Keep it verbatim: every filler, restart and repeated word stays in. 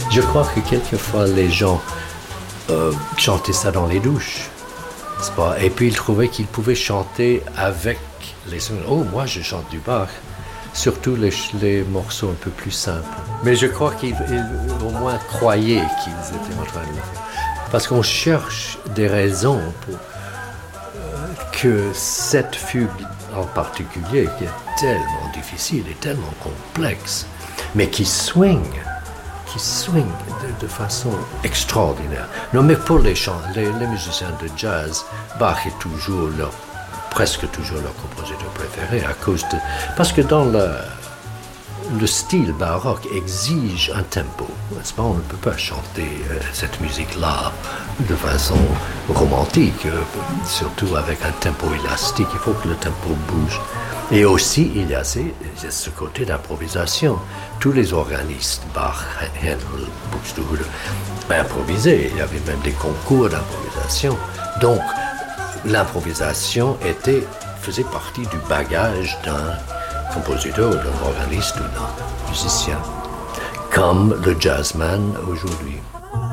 Je crois que quelquefois les gens euh, chantaient ça dans les douches, n'est-ce pas? Et puis ils trouvaient qu'ils pouvaient chanter avec les sons. Oh, moi je chante du Bach, surtout les, les morceaux un peu plus simples. Mais je crois qu'ils ils, au moins croyaient qu'ils étaient en train de le faire. Parce qu'on cherche des raisons pour euh, que cette fugue en particulier, qui est tellement difficile et tellement complexe, mais qui swing, qui swing de, de façon extraordinaire. Non, mais pour les chants, les, les musiciens de jazz, Bach est toujours leur, presque toujours leur compositeur préféré à cause de, parce que dans le, le style baroque exige un tempo, n'est-ce pas? On ne peut pas chanter euh, cette musique-là de façon romantique, euh, surtout avec un tempo élastique. Il faut que le tempo bouge. Et aussi, il y a, ces, il y a ce côté d'improvisation. Tous les organistes, Bach, Handel, Buxtehude, improvisaient. Il y avait même des concours d'improvisation. Donc, l'improvisation était, faisait partie du bagage d'un compositeur, d'un organiste ou d'un musicien, comme le jazzman aujourd'hui.